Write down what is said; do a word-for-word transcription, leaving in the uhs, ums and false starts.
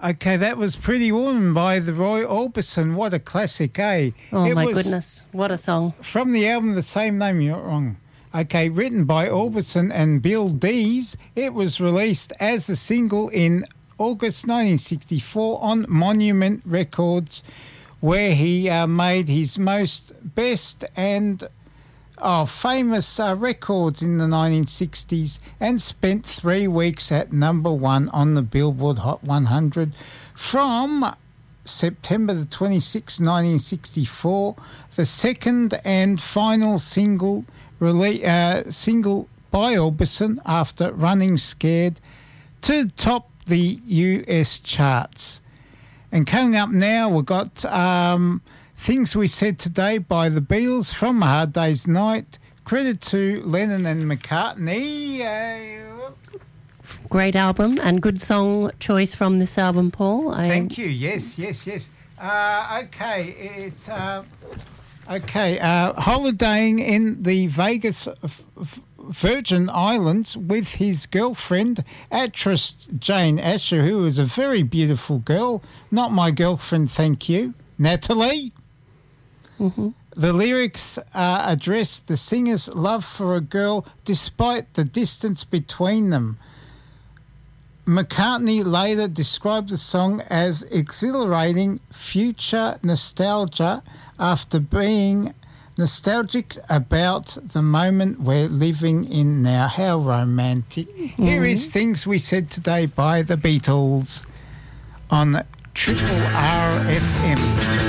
Okay, that was Pretty Woman by the Roy Orbison. What a classic, eh? Oh, it my was goodness. What a song. From the album The Same Name, you're not wrong. Okay, written by Orbison and Bill Dees, it was released as a single in August nineteen sixty-four on Monument Records, where he uh, made his most best and oh, famous uh, records in the nineteen sixties and spent three weeks at number one on the Billboard Hot one hundred from September the twenty-sixth, nineteen sixty-four. The second and final single rele- uh, single by Orbison after Running Scared to top the U S charts. And coming up now, we've got um, Things We Said Today by the Beatles from A Hard Day's Night. Credit to Lennon and McCartney. Uh, Great album and good song choice from this album, Paul. I... Thank you. Yes, yes, yes. Uh, okay, it's uh, okay. Uh, holidaying in the Vegas f- f- Virgin Islands with his girlfriend, actress Jane Asher, who is a very beautiful girl. Not my girlfriend, thank you, Natalie. Mm-hmm. The lyrics uh, address the singer's love for a girl despite the distance between them. McCartney later described the song as exhilarating future nostalgia after being nostalgic about the moment we're living in now. How romantic. Mm-hmm. Here is Things We Said Today by the Beatles on Triple R F M.